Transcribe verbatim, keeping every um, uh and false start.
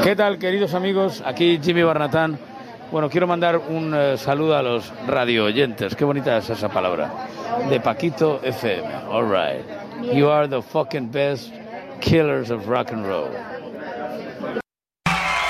¿Qué tal, queridos amigos? Aquí Jimmy Barnatán. Bueno, quiero mandar un uh, saludo a los radio oyentes. Qué bonita es esa palabra. De Paquito F M. All right. You are the fucking best killers of rock and roll.